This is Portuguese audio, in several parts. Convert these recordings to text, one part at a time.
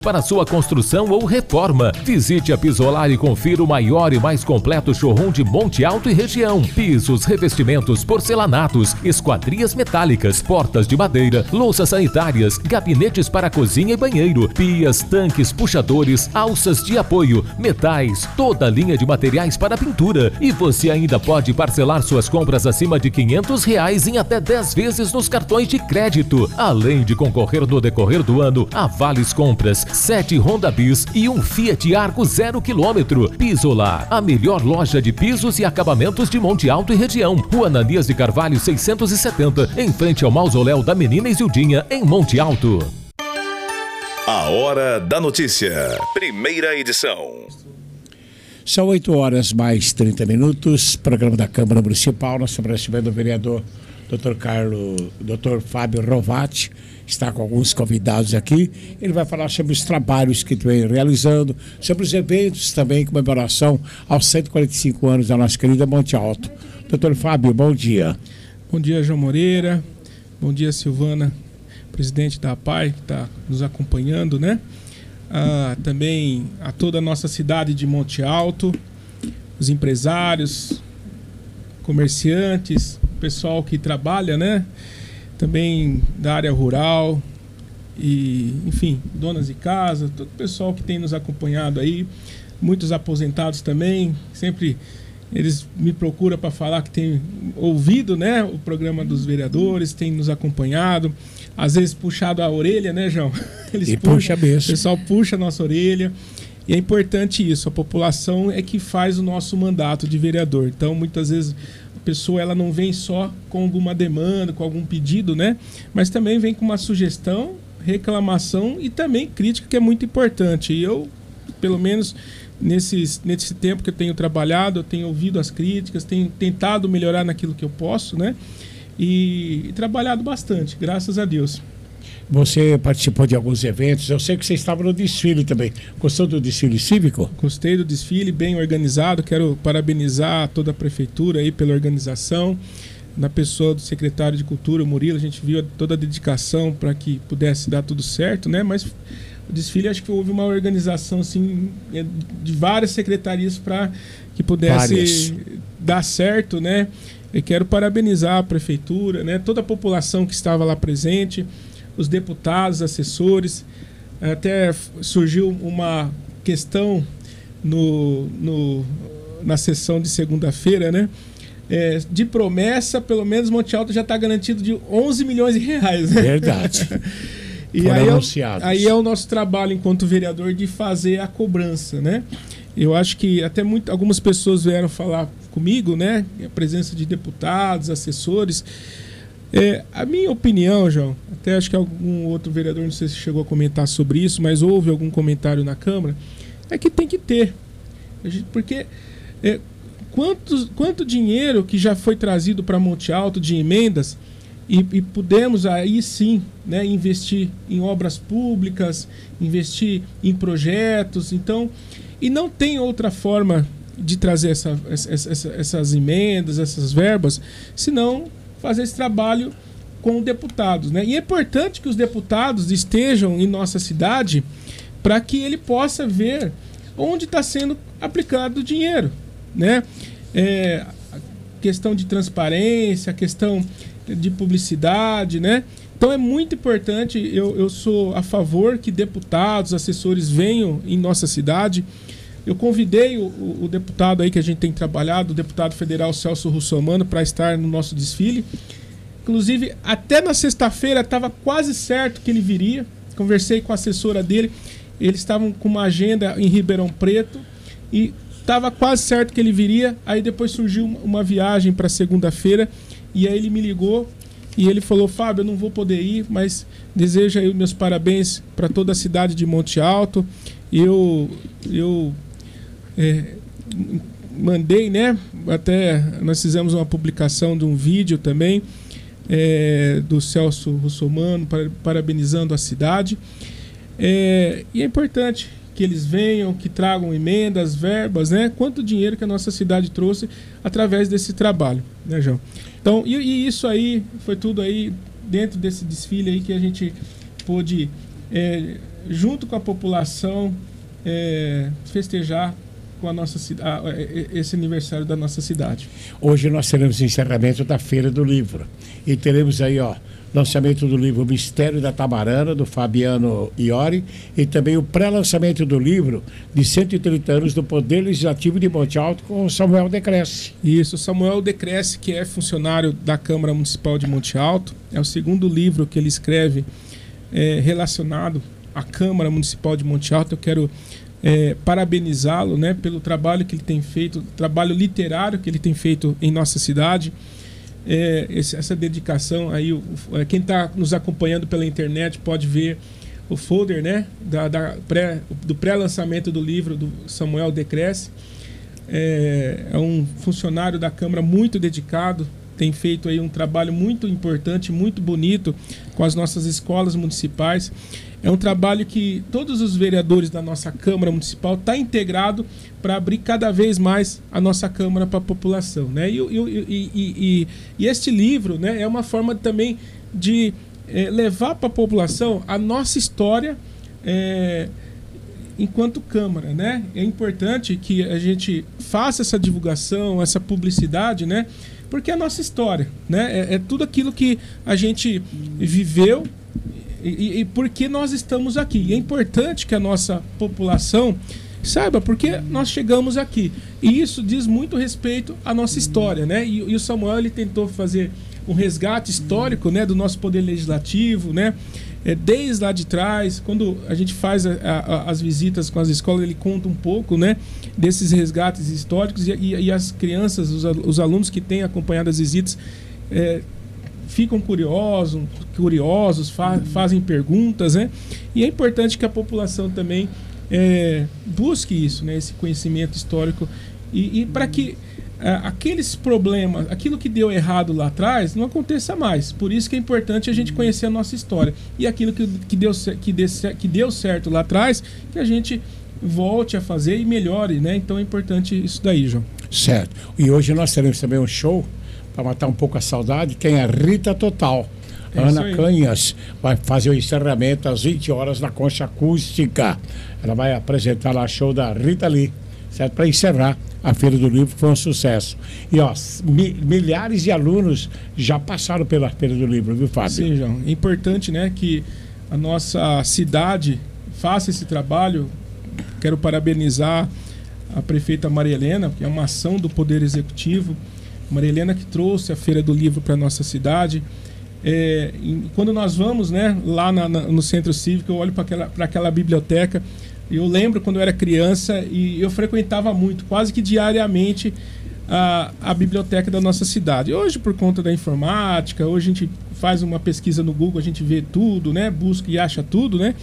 para sua construção ou reforma. Visite a Pisolar e confira o maior e mais completo showroom de Monte Alto e região. Pisos, revestimentos, porcelanatos, esquadrias metálicas, portas de madeira, louças sanitárias, gabinetes para cozinha e banheiro, pias, tanques, puxadores, alças de apoio, metais, toda a linha de materiais para pintura. E você ainda pode parcelar suas compras acima de R$500 em até 10 vezes nos cartões de crédito. Além de concorrer no decorrer do ano a vales compras, 7 Honda Bis e um Fiat Argo 0 km. Pisolar, a melhor loja de pisos e acabamentos de Monte Alto e região. Rua Ananias de Carvalho 670, em frente ao mausoléu da Menina Isildinha, em Monte Alto. A Hora da Notícia, primeira edição. São 8h mais 30. Programa da Câmara Municipal. Nós estamos recebendo o vereador Dr. Fábio Rovati. Está com alguns convidados aqui. Ele vai falar sobre os trabalhos que vem realizando, sobre os eventos também, comemoração aos 145 anos da nossa querida Monte Alto. Doutor Fábio, bom dia. Bom dia, João Moreira. Bom dia, Silvana, presidente da APAI, que está nos acompanhando, né? Também a toda a nossa cidade de Monte Alto, os empresários, comerciantes, o pessoal que trabalha, né? Também da área rural e, enfim, donas de casa, todo o pessoal que tem nos acompanhado aí, muitos aposentados também, sempre eles me procuram para falar que tem ouvido, né, o programa dos vereadores, tem nos acompanhado, às vezes puxado a orelha, né, João? Eles puxa mesmo. O pessoal puxa a nossa orelha. E é importante isso, a população é que faz o nosso mandato de vereador. Então, muitas vezes, a pessoa ela não vem só com alguma demanda, com algum pedido, né? Mas também vem com uma sugestão, reclamação e também crítica, que é muito importante. E eu, pelo menos, nesse tempo que eu tenho trabalhado, eu tenho ouvido as críticas, tenho tentado melhorar naquilo que eu posso, né? E trabalhado bastante, graças a Deus. Você participou de alguns eventos, eu sei que você estava no desfile também. Gostou do desfile cívico? Gostei do desfile, bem organizado. Quero parabenizar toda a prefeitura aí pela organização. Na pessoa do secretário de Cultura, o Murilo, a gente viu toda a dedicação para que pudesse dar tudo certo, né? Mas o desfile, acho que houve uma organização assim, de várias secretarias para que pudesse dar certo, né? Eu quero parabenizar a prefeitura, né? Toda a população que estava lá presente, os deputados, assessores. Até surgiu uma questão na sessão de segunda-feira, né? De promessa, pelo menos Monte Alto já está garantido de 11 milhões de reais. Né? Verdade. E aí é o nosso trabalho enquanto vereador de fazer a cobrança, né? Eu acho que até algumas pessoas vieram falar comigo, né? A presença de deputados, assessores. A minha opinião, João, até acho que algum outro vereador, não sei se chegou a comentar sobre isso, mas houve algum comentário na Câmara, é que tem que ter. Porque quanto dinheiro que já foi trazido para Monte Alto de emendas e pudemos aí sim, né, investir em obras públicas, investir em projetos, então, e não tem outra forma de trazer essas emendas, essas verbas, senão fazer esse trabalho com deputados, né? E é importante que os deputados estejam em nossa cidade para que ele possa ver onde está sendo aplicado o dinheiro, né? A questão de transparência, a questão de publicidade, né? Então é muito importante, eu sou a favor que deputados, assessores venham em nossa cidade. Eu convidei o deputado aí que a gente tem trabalhado, o deputado federal Celso Russomano, para estar no nosso desfile. Inclusive, até na sexta-feira estava quase certo que ele viria. Conversei com a assessora dele, eles estavam com uma agenda em Ribeirão Preto e estava quase certo que ele viria. Aí depois surgiu uma viagem para segunda-feira e aí ele me ligou e ele falou: Fábio, eu não vou poder ir, mas desejo aí meus parabéns para toda a cidade de Monte Alto. Eu mandei, né? Até nós fizemos uma publicação de um vídeo também do Celso Russomano parabenizando a cidade. E é importante que eles venham, que tragam emendas, verbas, né? Quanto dinheiro que a nossa cidade trouxe através desse trabalho, né, João? Então, e isso aí foi tudo aí dentro desse desfile aí que a gente pôde junto com a população, festejar com a nossa esse aniversário da nossa cidade. Hoje nós teremos o encerramento da Feira do Livro e teremos aí, lançamento do livro Mistério da Tamarana, do Fabiano Iori, e também o pré-lançamento do livro de 130 anos do Poder Legislativo de Monte Alto com o Samuel Decresce. Isso, Samuel Decresce, que é funcionário da Câmara Municipal de Monte Alto, é o segundo livro que ele escreve relacionado à Câmara Municipal de Monte Alto. Eu quero parabenizá-lo, né, pelo trabalho que ele tem feito, trabalho literário que ele tem feito em nossa cidade. Essa dedicação aí, quem está nos acompanhando pela internet pode ver o folder, né, do pré-lançamento do livro do Samuel Decresce. É um funcionário da Câmara muito dedicado, tem feito aí um trabalho muito importante, muito bonito com as nossas escolas municipais. É um trabalho que todos os vereadores da nossa Câmara Municipal estão integrados para abrir cada vez mais a nossa Câmara para a população, né? E este livro, né, é uma forma também de levar para a população a nossa história enquanto Câmara, né? É importante que a gente faça essa divulgação, essa publicidade, né? Porque é a nossa história, né? É tudo aquilo que a gente viveu e por que nós estamos aqui. E é importante que a nossa população saiba por que nós chegamos aqui. E isso diz muito respeito à nossa história, né? E o Samuel, ele tentou fazer um resgate histórico, né, do nosso poder legislativo, né? Desde lá de trás, quando a gente faz as visitas com as escolas, ele conta um pouco, né, desses resgates históricos e as crianças, os alunos que têm acompanhado as visitas ficam curiosos, fazem perguntas, né? E é importante que a população também busque isso, né, esse conhecimento histórico e para que aqueles problemas, aquilo que deu errado lá atrás, não aconteça mais. Por isso que é importante a gente conhecer a nossa história. E aquilo que deu certo lá atrás, que a gente volte a fazer e melhore, né? Então é importante isso daí, João. Certo. E hoje nós teremos também um show para matar um pouco a saudade. Tem a Rita Total. Ana Canhas vai fazer o encerramento às 20 horas na Concha Acústica. Ela vai apresentar lá o show da Rita Lee, certo? Para encerrar a Feira do Livro, que foi um sucesso. E milhares de alunos já passaram pela Feira do Livro, viu, Fábio? Sim, João. É importante, né, que a nossa cidade faça esse trabalho. Quero parabenizar a prefeita Maria Helena, que é uma ação do Poder Executivo. Maria Helena que trouxe a Feira do Livro para a nossa cidade. Quando nós vamos, né, lá no Centro Cívico, eu olho para aquela biblioteca. Eu lembro quando eu era criança e eu frequentava muito, quase que diariamente, a biblioteca da nossa cidade. Hoje, por conta da informática, hoje a gente faz uma pesquisa no Google, a gente vê tudo, né? Busca e acha tudo, né?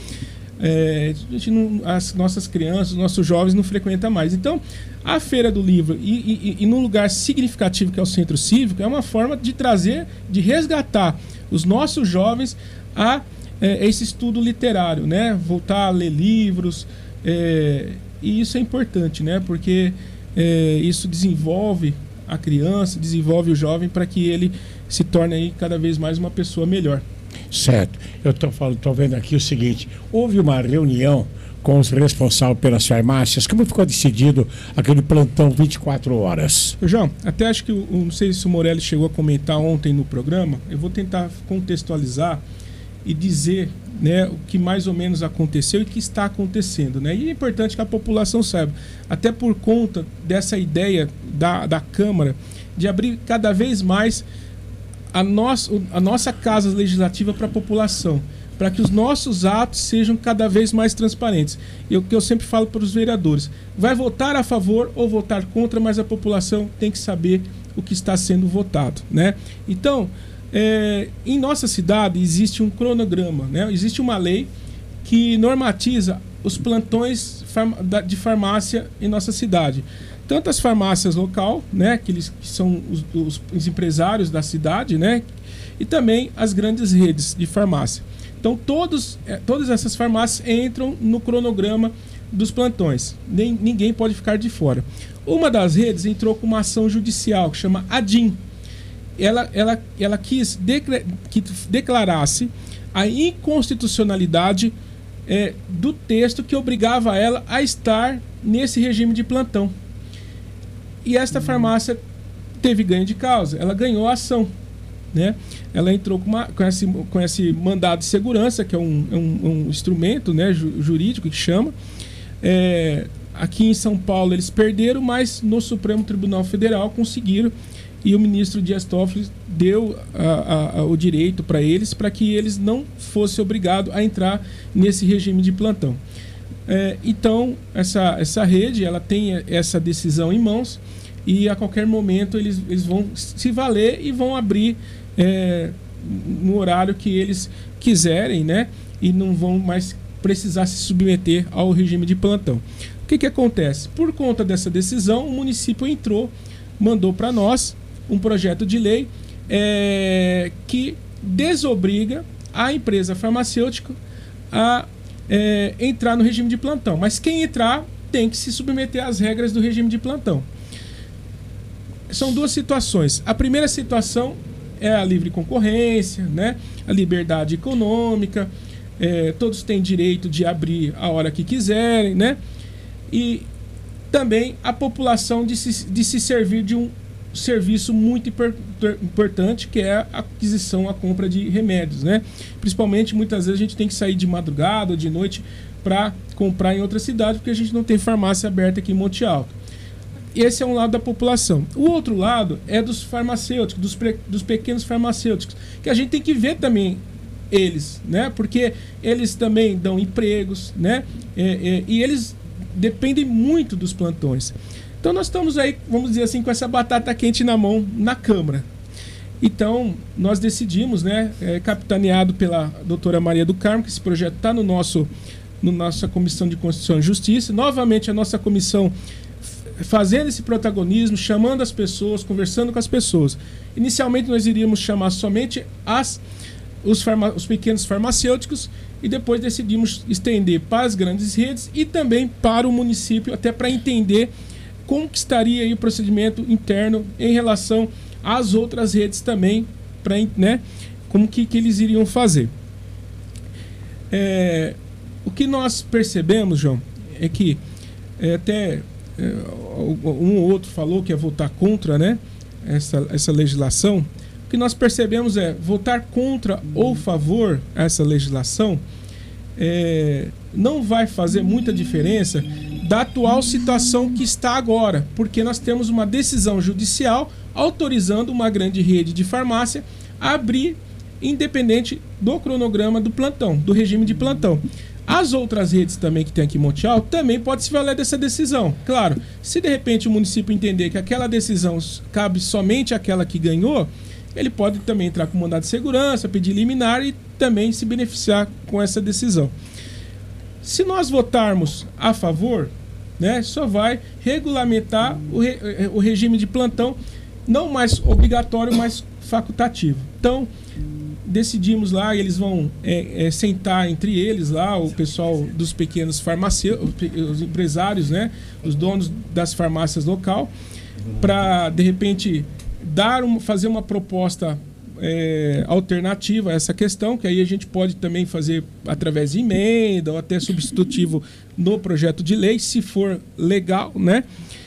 As nossas crianças, os nossos jovens não frequentam mais. Então, a Feira do Livro e num lugar significativo que é o Centro Cívico, é uma forma de trazer, de resgatar os nossos jovens a esse estudo literário, né? Voltar a ler livros, e isso é importante, né? Porque isso desenvolve a criança, desenvolve o jovem para que ele se torne aí cada vez mais uma pessoa melhor. Certo. Eu estou vendo aqui o seguinte: houve uma reunião com os responsáveis pelas farmácias. Como ficou decidido aquele plantão 24 horas? João, até acho que não sei se o Morelli chegou a comentar ontem no programa. Eu vou tentar contextualizar e dizer, né, o que mais ou menos aconteceu e o que está acontecendo, né? E é importante que a população saiba, até por conta dessa ideia da Câmara de abrir cada vez mais a nossa casa legislativa para a população, para que os nossos atos sejam cada vez mais transparentes. E o que eu sempre falo para os vereadores: vai votar a favor ou votar contra, mas a população tem que saber o que está sendo votado, né? Então, em nossa cidade existe um cronograma, né? Existe uma lei que normatiza os plantões de farmácia em nossa cidade. Tanto as farmácias local, né, que são os empresários da cidade, né, e também as grandes redes de farmácia. Então todas essas farmácias entram no cronograma dos plantões. Ninguém pode ficar de fora. Uma das redes entrou com uma ação judicial que chama ADIM. Ela quis que declarasse a inconstitucionalidade do texto que obrigava ela a estar nesse regime de plantão. E esta farmácia teve ganho de causa, ela ganhou a ação, né? Ela entrou com esse mandado de segurança, que é um instrumento, né, jurídico que chama. Aqui em São Paulo eles perderam, mas no Supremo Tribunal Federal conseguiram, e o ministro Dias Toffoli deu o direito para eles, para que eles não fossem obrigados a entrar nesse regime de plantão. Então, essa rede, ela tem essa decisão em mãos, e a qualquer momento eles vão se valer e vão abrir no horário que eles quiserem, né? E não vão mais precisar se submeter ao regime de plantão. O que acontece? Por conta dessa decisão, o município mandou para nós um projeto de lei que desobriga a empresa farmacêutica a entrar no regime de plantão. Mas quem entrar tem que se submeter às regras do regime de plantão. São duas situações. A primeira situação é a livre concorrência, né? A liberdade econômica, todos têm direito de abrir a hora que quiserem, né? E também a população de se servir de um serviço muito importante, que é a aquisição, a compra de remédios, né? Principalmente, muitas vezes a gente tem que sair de madrugada ou de noite para comprar em outra cidade, porque a gente não tem farmácia aberta aqui em Monte Alto. Esse é um lado da população. O outro lado é dos farmacêuticos, dos pequenos farmacêuticos, que a gente tem que ver também eles, né? Porque eles também dão empregos, né? E eles dependem muito dos plantões. Então nós estamos aí, vamos dizer assim, com essa batata quente na mão na Câmara. Então nós decidimos, né, capitaneado pela doutora Maria do Carmo, que esse projeto está no nossa Comissão de Constituição e Justiça, novamente a nossa comissão fazendo esse protagonismo, chamando as pessoas, conversando com as pessoas. Inicialmente nós iríamos chamar somente os pequenos farmacêuticos, e depois decidimos estender para as grandes redes e também para o município, até para entender como que estaria aí o procedimento interno em relação às outras redes também, né, como que eles iriam fazer. O que nós percebemos, João, é que um ou outro falou que ia votar contra, né, essa legislação. O que nós percebemos é votar contra ou favor a essa legislação não vai fazer muita diferença da atual situação que está agora, porque nós temos uma decisão judicial autorizando uma grande rede de farmácia a abrir, independente do cronograma do plantão, do regime de plantão. As outras redes também que tem aqui em Monte Alto também pode se valer dessa decisão. Claro, se de repente o município entender que aquela decisão cabe somente àquela que ganhou, ele pode também entrar com mandado de segurança, pedir liminar e também se beneficiar com essa decisão. Se nós votarmos a favor, né, só vai regulamentar o regime de plantão, não mais obrigatório, mas facultativo. Então, decidimos lá, eles vão sentar entre eles lá, o pessoal dos pequenos farmacêuticos, os empresários, né, os donos das farmácias local, para, de repente, fazer uma proposta alternativa a essa questão, que aí a gente pode também fazer através de emenda ou até substitutivo no projeto de lei, se for legal, né?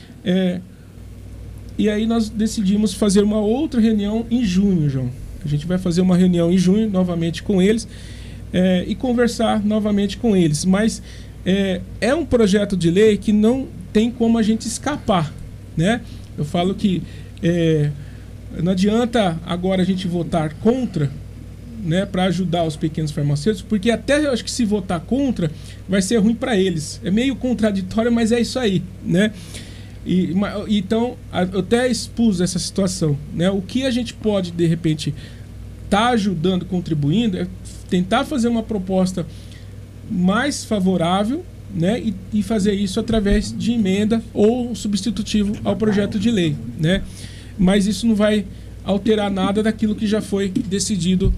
E aí nós decidimos fazer uma outra reunião em junho, João. A gente vai fazer uma reunião em junho novamente com eles e conversar novamente com eles. Mas é um projeto de lei que não tem como a gente escapar, né? Eu falo que não adianta agora a gente votar contra, né, para ajudar os pequenos farmacêuticos, porque até eu acho que se votar contra vai ser ruim para eles. É meio contraditório, mas é isso aí, né? Então, eu até expus essa situação, né? O que a gente pode, de repente, estar ajudando, contribuindo, é tentar fazer uma proposta mais favorável, né? E fazer isso através de emenda ou substitutivo ao projeto de lei, né? Mas isso não vai alterar nada daquilo que já foi decidido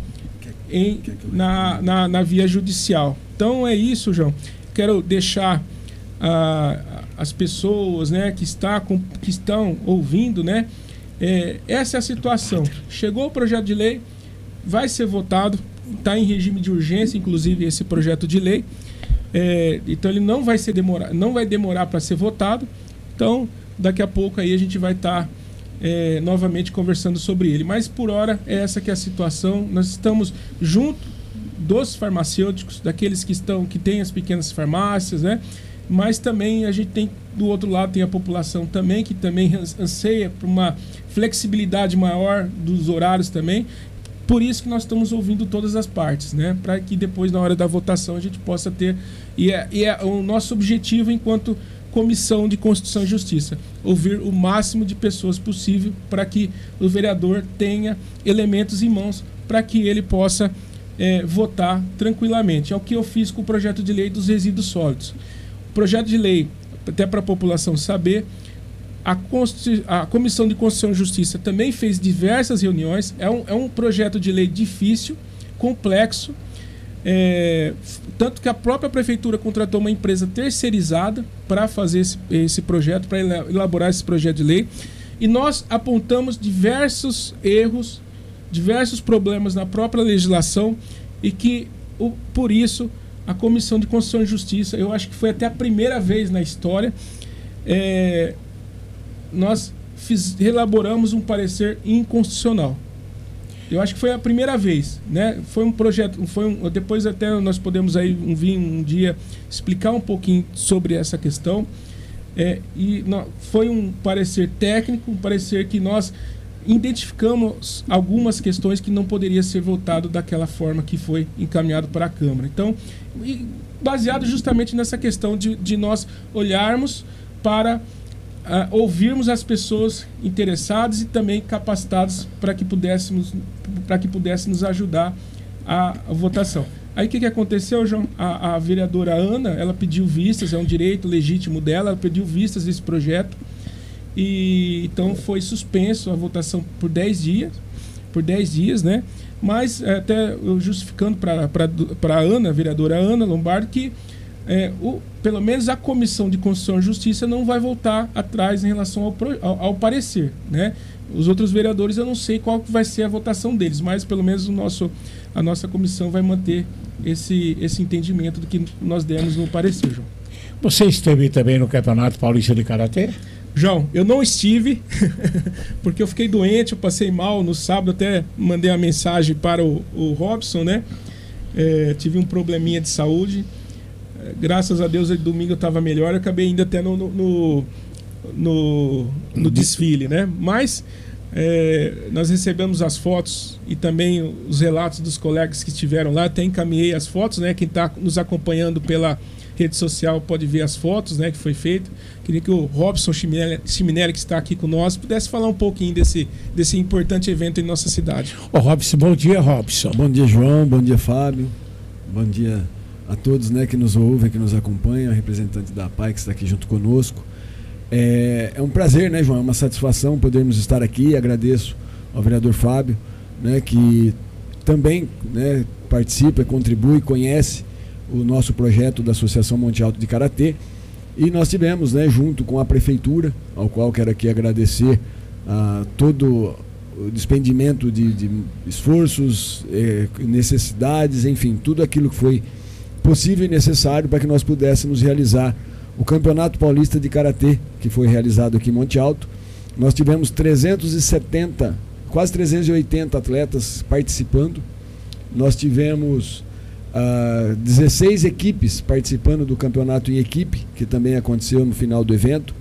na via judicial. Então é isso, João. Quero deixar as pessoas, né, que estão ouvindo, né, essa é a situação. Chegou o projeto de lei, vai ser votado, está em regime de urgência, inclusive esse projeto de lei. Então ele não vai demorar para ser votado. Então daqui a pouco aí a gente vai estar novamente conversando sobre ele. Mas por hora é essa que é a situação. Nós estamos junto dos farmacêuticos, daqueles que têm as pequenas farmácias, né? Mas também a gente tem, do outro lado, tem a população também, que também anseia por uma flexibilidade maior dos horários também. Por isso que nós estamos ouvindo todas as partes, né? Para que depois, na hora da votação, a gente possa ter... E é o nosso objetivo enquanto Comissão de Constituição e Justiça, ouvir o máximo de pessoas possível para que o vereador tenha elementos em mãos para que ele possa votar tranquilamente. É o que eu fiz com o projeto de lei dos resíduos sólidos. Projeto de lei, até para a população saber, a Comissão de Constituição e Justiça também fez diversas reuniões. É um projeto de lei difícil, complexo, tanto que a própria prefeitura contratou uma empresa terceirizada para fazer esse projeto, para elaborar esse projeto de lei. E nós apontamos diversos erros, diversos problemas na própria legislação e que, por isso, a Comissão de Constituição e Justiça, eu acho que foi até a primeira vez na história, nós elaboramos um parecer inconstitucional. Eu acho que foi a primeira vez, né? Foi um projeto, depois até nós podemos aí vir um dia explicar um pouquinho sobre essa questão. Foi um parecer técnico, um parecer que nós identificamos algumas questões que não poderia ser votado daquela forma que foi encaminhado para a Câmara. Então, baseado justamente nessa questão de nós olharmos para ouvirmos as pessoas interessadas e também capacitadas para que pudéssemos ajudar a votação. Aí o que aconteceu, João? A vereadora Ana, ela pediu vistas, é um direito legítimo dela, ela pediu vistas desse projeto. E então foi suspenso a votação por 10 dias, né? Mas até eu justificando para a Ana, a vereadora Ana Lombardo, que pelo menos a Comissão de Constituição e Justiça não vai voltar atrás em relação ao parecer, né? Os outros vereadores eu não sei qual que vai ser a votação deles, mas pelo menos a nossa comissão vai manter esse entendimento do que nós demos no parecer, João. Você esteve também no Campeonato Paulista de Karatê? João, eu não estive, porque eu fiquei doente, eu passei mal no sábado, até mandei uma mensagem para o Robson, né? Tive um probleminha de saúde, graças a Deus, domingo eu estava melhor, eu acabei ainda até no desfile, né? Mas nós recebemos as fotos e também os relatos dos colegas que estiveram lá, até encaminhei as fotos, né? Quem está nos acompanhando pela rede social pode ver as fotos, né, que foi feito. Queria que o Robson Chiminelli, que está aqui com nós, pudesse falar um pouquinho desse importante evento em nossa cidade. Robson, bom dia, Robson. Bom dia, João, bom dia, Fábio. Bom dia a todos, né, que nos ouvem, que nos acompanham, a representante da PAI que está aqui junto conosco. É um prazer, né, João, é uma satisfação podermos estar aqui. Agradeço ao vereador Fábio, né, que também, né, participa, contribui, conhece o nosso projeto da Associação Monte Alto de Karatê, e nós tivemos, né, junto com a prefeitura, ao qual quero aqui agradecer todo o despendimento de esforços, necessidades, enfim, tudo aquilo que foi possível e necessário para que nós pudéssemos realizar o Campeonato Paulista de Karatê, que foi realizado aqui em Monte Alto. Nós tivemos 370, quase 380 atletas participando. Nós tivemos 16 equipes participando do campeonato em equipe, que também aconteceu no final do evento,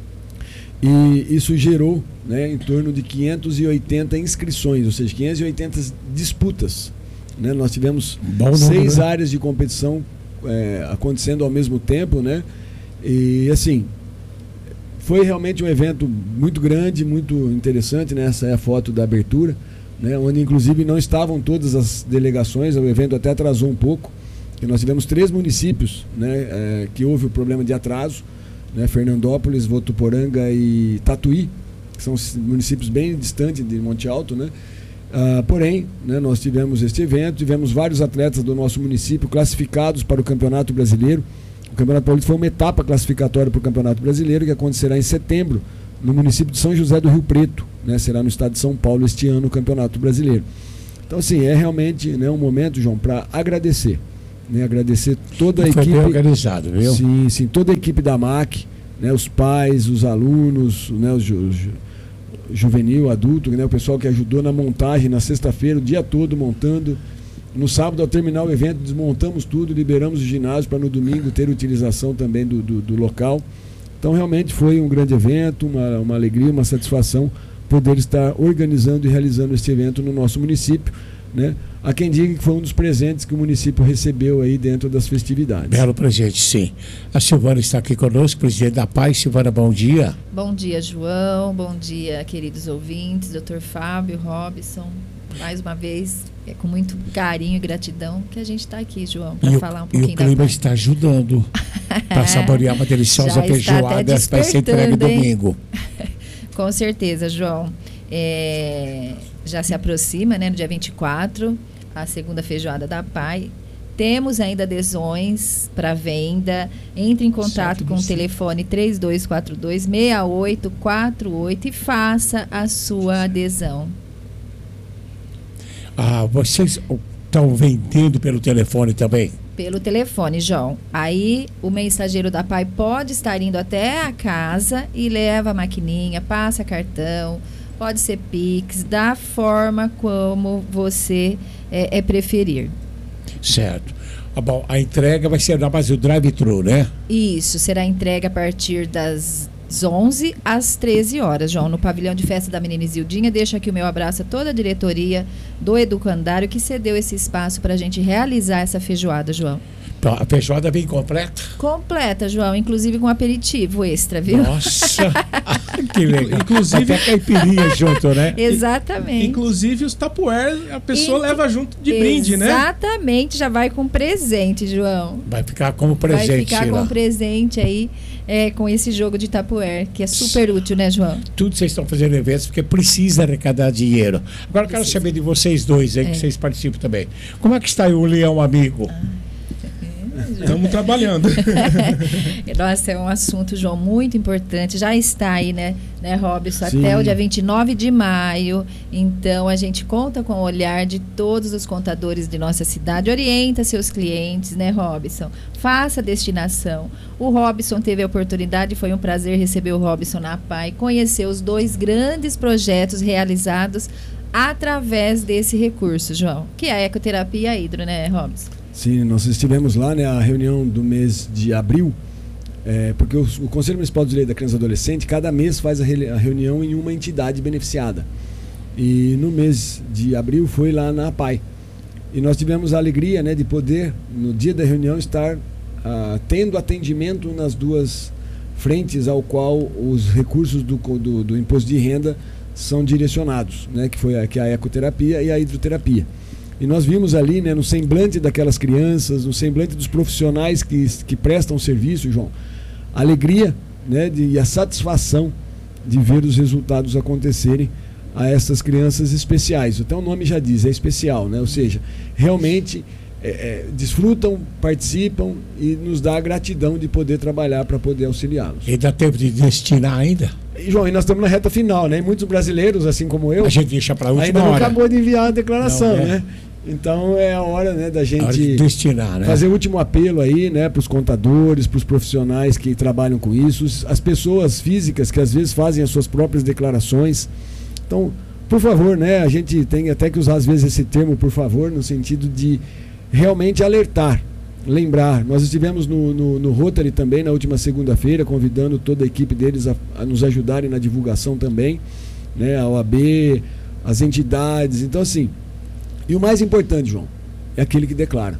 e isso gerou, né, em torno de 580 inscrições, ou seja, 580 disputas, né? Nós tivemos 6 áreas de competição acontecendo ao mesmo tempo, né? E assim, foi realmente um evento muito grande, muito interessante, né? Essa é a foto da abertura, né, onde inclusive não estavam todas as delegações. O evento até atrasou um pouco, e nós tivemos 3 municípios, né, que houve o problema de atraso, né, Fernandópolis, Votuporanga e Tatuí, que são municípios bem distantes de Monte Alto, né? Porém, né, nós tivemos este evento, tivemos vários atletas do nosso município classificados para o Campeonato Brasileiro. O Campeonato Paulista foi uma etapa classificatória para o Campeonato Brasileiro, que acontecerá em setembro, no município de São José do Rio Preto, né? Será no estado de São Paulo este ano o Campeonato Brasileiro. Então, assim, é realmente, né, um momento, João, para agradecer, né? Agradecer toda a Foi equipe. bem organizado, viu? Sim, sim, toda a equipe da MAC, né? Os pais, os alunos, né? Os juvenil, adulto, né? O pessoal que ajudou na montagem na sexta-feira, o dia todo montando. No sábado, ao terminar o evento, desmontamos tudo, liberamos o ginásio para no domingo ter utilização também do local. Então, realmente foi um grande evento, uma alegria, uma satisfação poder estar organizando e realizando este evento no nosso município, né? Há quem diga que foi um dos presentes que o município recebeu aí dentro das festividades. Belo presente, sim. A Silvana está aqui conosco, presidente da PAI. Silvana, bom dia. Bom dia, João. Bom dia, queridos ouvintes, Dr. Fábio, Robson. Mais uma vez, é com muito carinho e gratidão que a gente está aqui, João, para falar um pouquinho da PAI. E o clima está ajudando para saborear uma deliciosa feijoada que vai ser entregue domingo. Com certeza, João. Já se aproxima, né, no dia 24, a segunda feijoada da PAI. Temos ainda adesões para venda. Entre em contato com o telefone 3242-6848 e faça a sua adesão. Vocês estão vendendo pelo telefone também? Pelo telefone, João. Aí o mensageiro da PAI pode estar indo até a casa e leva a maquininha, passa cartão, pode ser Pix, da forma como você preferir. Certo. Bom, a entrega vai ser na base do drive-thru, né? Isso, será entregue a partir das 11 às 13 horas, João, no pavilhão de festa da Menina Isildinha. Deixo aqui o meu abraço a toda a diretoria do Educandário que cedeu esse espaço para a gente realizar essa feijoada, João. Então, a feijoada vem completa? Completa, João, inclusive com aperitivo extra, viu? Nossa, que legal. Inclusive até caipirinha junto, né? Exatamente. Inclusive os Tupperware a pessoa leva junto de brinde, né? Exatamente, já vai com presente, João. Vai ficar como presente. Vai ficar com presente aí, com esse jogo de Tupperware, que é super útil, né, João? Tudo vocês estão fazendo eventos porque precisa arrecadar dinheiro. Agora eu quero saber de vocês dois aí, que vocês participam também. Como é que está aí o Leão Amigo? Estamos trabalhando. Nossa, é um assunto, João, muito importante. Já está aí, né Robson? Sim. Até o dia 29 de maio. Então, a gente conta com o olhar de todos os contadores de nossa cidade. Orienta seus clientes, né, Robson? Faça a destinação. O Robson teve a oportunidade, foi um prazer receber o Robson na PAI, conhecer os 2 grandes projetos realizados através desse recurso, João, que é a ecoterapia e a hidro, né, Robson? Sim, nós estivemos lá, né, a reunião do mês de abril, porque o Conselho Municipal de Direito da Criança e Adolescente, cada mês faz a reunião em uma entidade beneficiada. E no mês de abril foi lá na PAI. E nós tivemos a alegria, né, de poder, no dia da reunião, estar tendo atendimento nas 2 frentes ao qual os recursos do imposto de renda são direcionados, né, que é a ecoterapia e a hidroterapia. E nós vimos ali, né, no semblante daquelas crianças, no semblante dos profissionais que prestam serviço, João, a alegria, né, e a satisfação de ver os resultados acontecerem a essas crianças especiais. Até o nome já diz, é especial, né? Ou seja, realmente desfrutam, participam e nos dá a gratidão de poder trabalhar para poder auxiliá-los. E dá tempo de destinar ainda? E, João, e nós estamos na reta final, né? E muitos brasileiros, assim como eu, a gente deixa para a última ainda não hora. Acabou de enviar a declaração, não, né? Então é a hora, né, da gente hora de destinar, né? fazer o último apelo aí, né, para os contadores, para os profissionais que trabalham com isso, as pessoas físicas que às vezes fazem as suas próprias declarações. Então, por favor, né, a gente tem até que usar às vezes esse termo, por favor, no sentido de realmente alertar, lembrar. Nós estivemos no Rotary também na última segunda-feira, convidando toda a equipe deles a nos ajudarem na divulgação também, né, a OAB, as entidades. Então, assim, e o mais importante, João, é aquele que declara.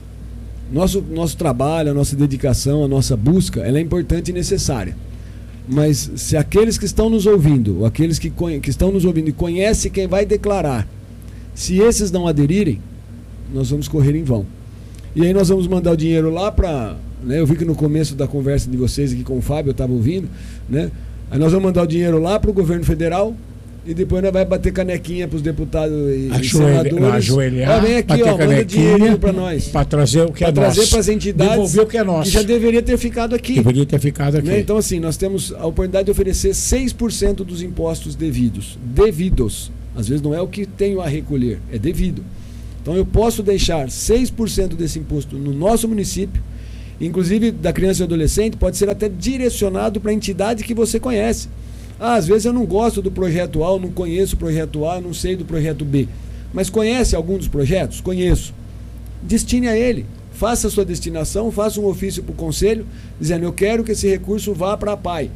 Nosso trabalho, a nossa dedicação, a nossa busca, ela é importante e necessária. Mas se aqueles que estão nos ouvindo, ou aqueles que estão nos ouvindo e conhecem quem vai declarar, se esses não aderirem, nós vamos correr em vão. E aí nós vamos mandar o dinheiro lá para... Né, eu vi que no começo da conversa de vocês aqui com o Fábio, eu estava ouvindo, né? Aí nós vamos mandar o dinheiro lá para o governo federal e depois nós vai bater canequinha para os deputados e senadores. Ajoelhar, vem aqui, ó, manda dinheirinho para nós. Para trazer o que é nosso. Para trazer para as entidades. Devolver o que é nosso. Que já deveria ter ficado aqui. Deveria ter ficado aqui. Né? Então, assim, nós temos a oportunidade de oferecer 6% dos impostos devidos. Devidos. Às vezes não é o que tenho a recolher, é devido. Então eu posso deixar 6% desse imposto no nosso município, inclusive da criança e adolescente, pode ser até direcionado para a entidade que você conhece. Às vezes eu não gosto do projeto A, eu não conheço o projeto A, não sei do projeto B. Mas conhece algum dos projetos? Conheço. Destine a ele. Faça a sua destinação, faça um ofício para o conselho, dizendo, eu quero que esse recurso vá para a PAI.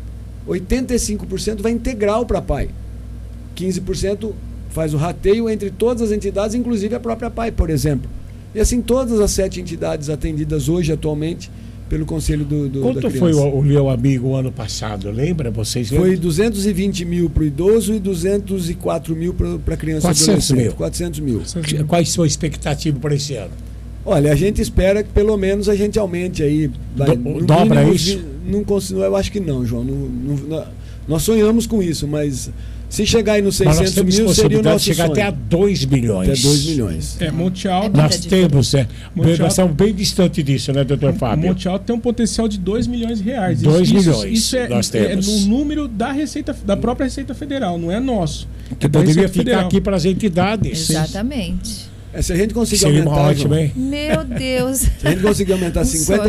85% vai integral para a PAI. 15% faz o rateio entre todas as entidades, inclusive a própria PAI, por exemplo. E assim todas as 7 entidades atendidas hoje, atualmente, pelo Conselho Quanto da foi Criança. o Leão Amigo ano passado? Lembra? Vocês lembram? Foi 220 mil para o idoso e 204 mil para a criança e 400 adolescente. mil. 400 mil. Qual a sua expectativa para esse ano? Olha, a gente espera que pelo menos a gente aumente aí. No Dobra mínimo, isso? Não consigo, eu acho que não, João. Nós sonhamos com isso, mas se chegar aí nos Mas nós 600 temos mil, seria o possibilidade nosso de chegar sonho. até a 2 milhões. Até 2 milhões. Monte Alto. muita Nós temos, Monte nós Alto- estamos bem distante disso, né, doutor Fábio? Monte Alto tem um potencial de 2 milhões de reais. 2 milhões Isso nós é temos. no número da Receita, da própria Receita Federal, não é nosso. Que É da poderia Receita ficar Federal. aqui para as entidades. Exatamente. Se a gente conseguir Seria uma aumentar, ótima, João, hein? Meu Deus. se a gente conseguir aumentar Um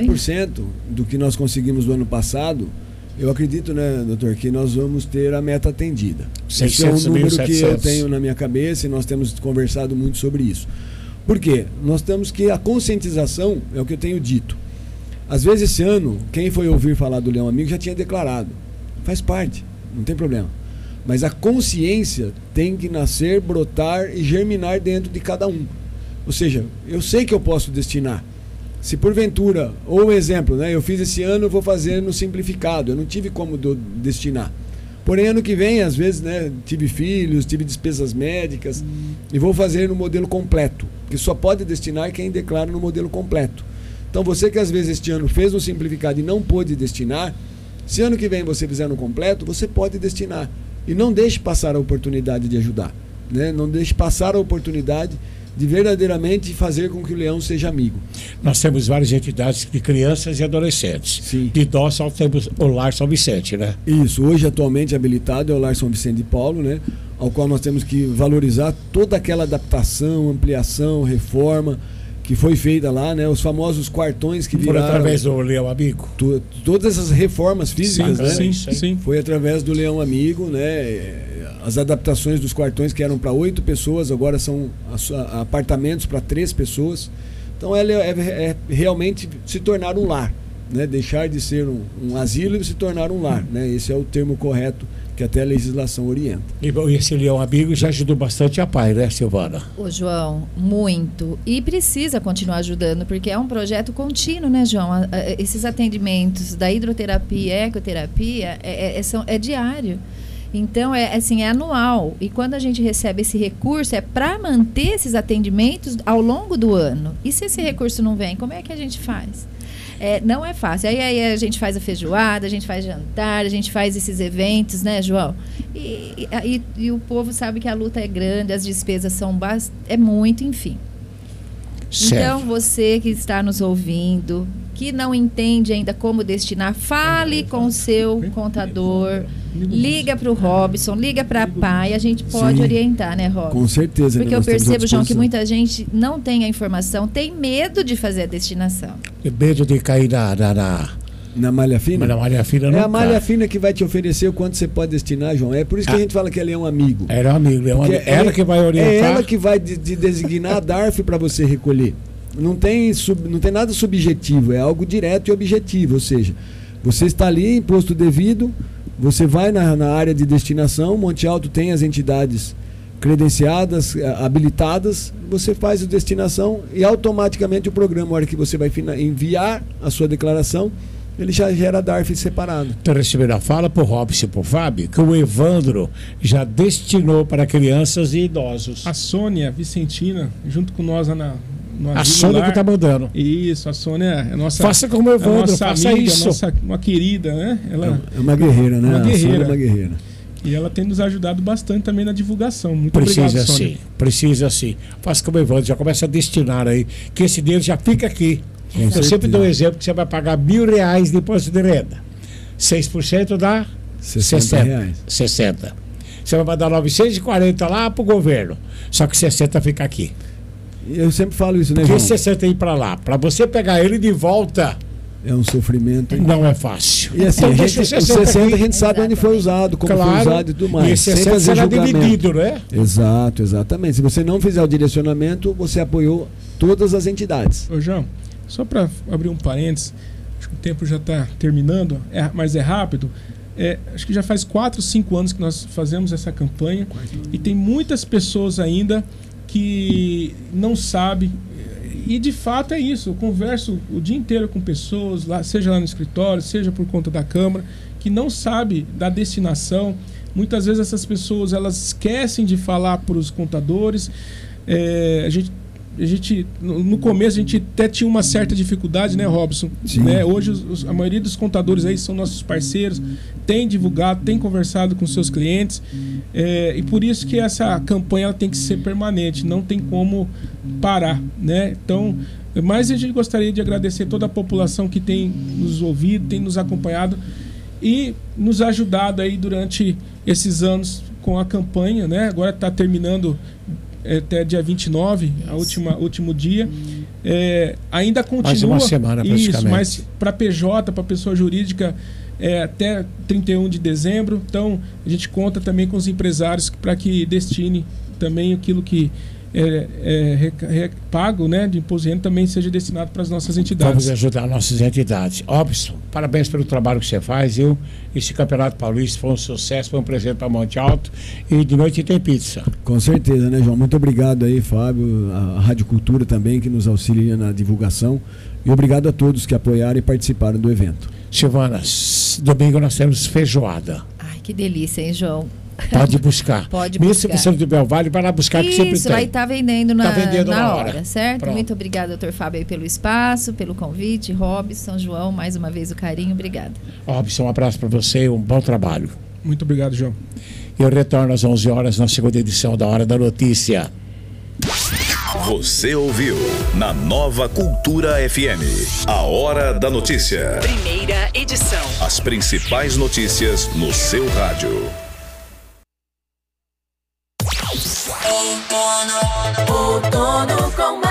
50% do que nós conseguimos no ano passado, eu acredito, né, doutor, que nós vamos ter a meta atendida. Esse é um 600 mil, número que eu 700. tenho na minha cabeça e nós temos conversado muito sobre isso. Por quê? Nós temos que a conscientização, é o que eu tenho dito. Às vezes esse ano, quem foi ouvir falar do Leão Amigo já tinha declarado. Faz parte, não tem problema. Mas a consciência tem que nascer, brotar e germinar dentro de cada um. Ou seja, eu sei que eu posso destinar. Se porventura, ou um exemplo, né, eu fiz esse ano, eu vou fazer no simplificado. Eu não tive como destinar. Porém, ano que vem, às vezes, né, tive filhos, tive despesas médicas, e vou fazer no modelo completo. Que só pode destinar quem declara no modelo completo. Então, você que às vezes este ano fez no simplificado e não pôde destinar, se ano que vem você fizer no completo, você pode destinar. E não deixe passar a oportunidade de ajudar, né? Não deixe passar a oportunidade de verdadeiramente fazer com que o leão seja amigo. Nós temos várias entidades de crianças e adolescentes. Sim. De nós só temos o Lar São Vicente, né? Isso, hoje atualmente habilitado é o Lar São Vicente de Paulo, né? Ao qual nós temos que valorizar toda aquela adaptação, ampliação, reforma que foi feita lá, né? Os famosos quartões que Por viraram... através do Leão Amigo. Todas essas reformas físicas, né? Sim. Foi através do Leão Amigo, né? As adaptações dos quartões que eram para 8 pessoas, agora são apartamentos para 3 pessoas. Então ela é realmente se tornar um lar, né? Deixar de ser um asilo e se tornar um lar, né? Esse é o termo correto que até a legislação orienta. E esse Leão Amigo já ajudou bastante a PAI, né, Silvana? Ô, João, muito. E precisa continuar ajudando, porque é um projeto contínuo, né, João? Esses atendimentos da hidroterapia, ecoterapia, é diário. Então, é anual. E quando a gente recebe esse recurso, é para manter esses atendimentos ao longo do ano. E se esse recurso não vem, como é que a gente faz? Não é fácil. Aí a gente faz a feijoada, a gente faz jantar, a gente faz esses eventos, né, João? E o povo sabe que a luta é grande, as despesas são muito, enfim. Certo. Então, você que está nos ouvindo, que não entende ainda como destinar, fale com o seu contador, liga para o Robson, liga para a PAI, a gente pode Sim. orientar, né, Robson? Com certeza. Porque né? eu Nós temos à percebo, João, que disposição. muita gente não tem a informação, tem medo de fazer a destinação. Medo de cair Na malha fina? na malha fina não É a malha cai. fina que vai te oferecer o quanto você pode destinar, João. É por isso que a gente fala que ele é um amigo. Era um amigo, Porque ela que vai orientar. É ela que vai de designar a DARF para você recolher. Não tem nada subjetivo, é algo direto e objetivo. Ou seja, você está ali, imposto devido, você vai na área de destinação, Monte Alto tem as entidades credenciadas, habilitadas, você faz a destinação e automaticamente o programa, na hora que você vai enviar a sua declaração, ele já gera DARF separado. Estou recebendo a fala para o Robson e para o Fábio que o Evandro já destinou para crianças e idosos. A Sônia Vicentina, junto com nós no A Asilo Sônia Lar. que está mandando. Isso, a Sônia é nossa. Faça como o Evandro, nossa faça amiga, isso. uma querida, né? Ela, É uma guerreira, né? Uma A Sônia guerreira. é uma guerreira. e ela tem nos ajudado bastante também na divulgação. Muito Precisa obrigado, Sônia. sim, precisa sim. Faça como o Evandro, já começa a destinar aí, que esse dinheiro já fica aqui. Eu certeza. sempre dou um exemplo que você vai pagar R$1.000 de imposto de renda. 6% dá 60 reais. 60. Você vai mandar 940 lá para o governo. Só que 60 fica aqui. Eu sempre falo isso, né, Porque João? se você tem ir pra lá, pra você pegar ele de volta, É um sofrimento. não é fácil. E assim, Então, a deixa gente, o o 60 a gente sabe onde foi usado, como foi usado e tudo mais. E esse 60 será dividido, né? Exato, exatamente. Se você não fizer o direcionamento, você apoiou todas as entidades. Ô, João, só para abrir um parênteses, acho que o tempo já está terminando, mas é rápido. Acho que já faz 4, 5 anos que nós fazemos essa campanha e tem muitas pessoas ainda que não sabem. E de fato é isso. Eu converso o dia inteiro com pessoas, seja lá no escritório, seja por conta da Câmara, que não sabe da destinação. Muitas vezes essas pessoas elas esquecem de falar para os contadores. A gente no começo a gente até tinha uma certa dificuldade, né, Robson? Né? Hoje a maioria dos contadores aí são nossos parceiros, tem divulgado, tem conversado com seus clientes, e por isso que essa campanha ela tem que ser permanente, não tem como parar, né? Então, mas a gente gostaria de agradecer toda a população que tem nos ouvido, tem nos acompanhado e nos ajudado aí durante esses anos com a campanha, né? Agora está terminando até dia 29, último dia. Ainda continua. Mais uma semana, praticamente. Isso, mas para PJ, para pessoa jurídica, até 31 de dezembro. Então, a gente conta também com os empresários para que destine também aquilo que pago, né, de imposto de renda também seja destinado para as nossas entidades. Vamos ajudar nossas entidades. Robson, parabéns pelo trabalho que você faz. Esse Campeonato Paulista foi um sucesso, foi um presente para Monte Alto e de noite tem pizza. Com certeza, né, João? Muito obrigado aí, Fábio, a Rádio Cultura também, que nos auxilia na divulgação. E obrigado a todos que apoiaram e participaram do evento. Silvana, domingo nós temos feijoada. Ai, que delícia, hein, João? Pode buscar. Pode buscar. buscar. Mesmo se você do Bel Vale, vai lá buscar que sempre Isso, tem. vai estar vendendo na hora, certo? Pronto. Muito obrigada, doutor Fábio, aí pelo espaço, pelo convite. Robson, João, mais uma vez o carinho, obrigada. Robson, um abraço para você e um bom trabalho. Muito obrigado, João. Eu retorno às 11 horas na segunda edição da Hora da Notícia. Você ouviu na Nova Cultura FM, a Hora da Notícia. Primeira edição. As principais notícias no seu rádio. Outono com